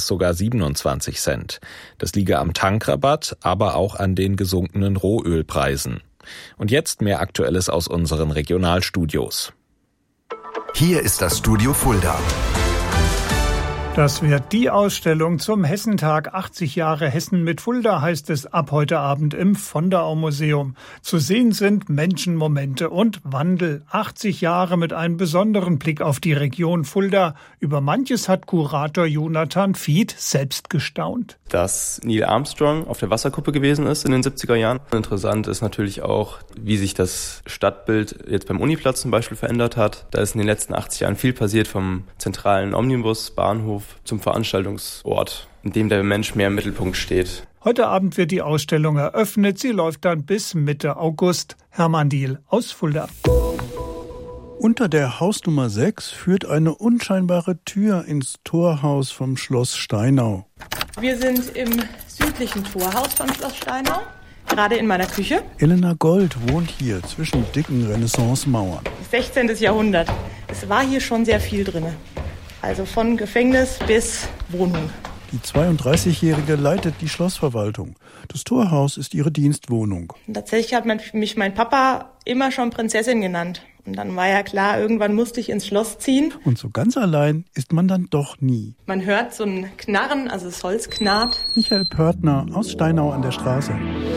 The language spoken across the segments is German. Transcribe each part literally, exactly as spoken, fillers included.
sogar siebenundzwanzig Cent. Das liege am Tankrabatt, aber auch an den gesunkenen Rohölpreisen. Und jetzt mehr Aktuelles aus unseren Regionalstudios. Hier ist das Studio Fulda. Das wird die Ausstellung zum Hessentag achtzig Jahre Hessen mit Fulda, heißt es ab heute Abend im Vonderau-Museum. Zu sehen sind Menschen, Momente und Wandel. achtzig Jahre mit einem besonderen Blick auf die Region Fulda. Über manches hat Kurator Jonathan Fied selbst gestaunt. Dass Neil Armstrong auf der Wasserkuppe gewesen ist in den siebziger Jahren. Interessant ist natürlich auch, wie sich das Stadtbild jetzt beim Uniplatz zum Beispiel verändert hat. Da ist in den letzten achtzig Jahren viel passiert, vom zentralen Omnibus, Bahnhof zum Veranstaltungsort, in dem der Mensch mehr im Mittelpunkt steht. Heute Abend wird die Ausstellung eröffnet. Sie läuft dann bis Mitte August. Hermann Diehl aus Fulda. Unter der Hausnummer sechs führt eine unscheinbare Tür ins Torhaus vom Schloss Steinau. Wir sind im südlichen Torhaus von Schloss Steinau, gerade in meiner Küche. Elena Gold wohnt hier zwischen dicken Renaissance-Mauern. sechzehntes Jahrhundert. Es war hier schon sehr viel drin. Also von Gefängnis bis Wohnung. Die zweiunddreißigjährige leitet die Schlossverwaltung. Das Torhaus ist ihre Dienstwohnung. Und tatsächlich hat man mich mein Papa immer schon Prinzessin genannt. Und dann war ja klar, irgendwann musste ich ins Schloss ziehen. Und so ganz allein ist man dann doch nie. Man hört so ein Knarren, also das Holz knarrt. Michael Pörtner aus Steinau an der Straße.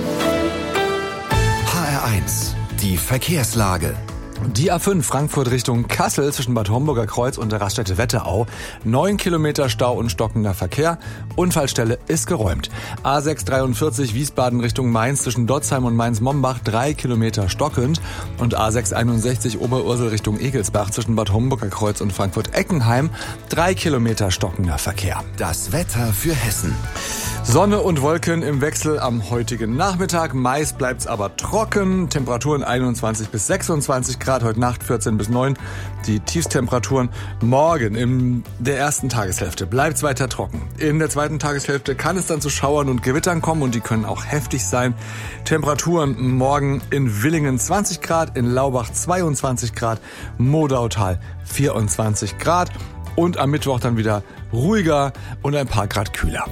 H R eins, die Verkehrslage. Die A fünf Frankfurt Richtung Kassel zwischen Bad Homburger Kreuz und der Raststätte Wetterau. Neun Kilometer Stau und stockender Verkehr. Unfallstelle ist geräumt. A sechs dreiundvierzig Wiesbaden Richtung Mainz zwischen Dotzheim und Mainz-Mombach. Drei Kilometer stockend. Und A sechs einundsechzig Oberursel Richtung Egelsbach zwischen Bad Homburger Kreuz und Frankfurt-Eckenheim. Drei Kilometer stockender Verkehr. Das Wetter für Hessen. Sonne und Wolken im Wechsel am heutigen Nachmittag. Meist bleibt's aber trocken. Temperaturen einundzwanzig bis sechsundzwanzig Grad, heute Nacht vierzehn bis neun. Die Tiefstemperaturen morgen in der ersten Tageshälfte bleibt's weiter trocken. In der zweiten Tageshälfte kann es dann zu Schauern und Gewittern kommen und die können auch heftig sein. Temperaturen morgen in Willingen zwanzig Grad, in Laubach zweiundzwanzig Grad, Modautal vierundzwanzig Grad und am Mittwoch dann wieder ruhiger und ein paar Grad kühler.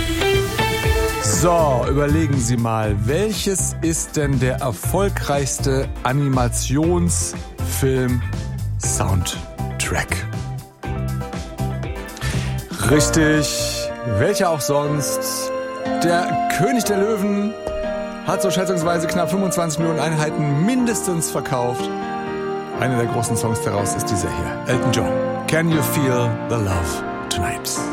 So, überlegen Sie mal, welches ist denn der erfolgreichste Animationsfilm-Soundtrack? Richtig, welcher auch sonst? Der König der Löwen hat so schätzungsweise knapp fünfundzwanzig Millionen Einheiten mindestens verkauft. Einer der großen Songs daraus ist dieser hier, Elton John. Can you feel the love tonight?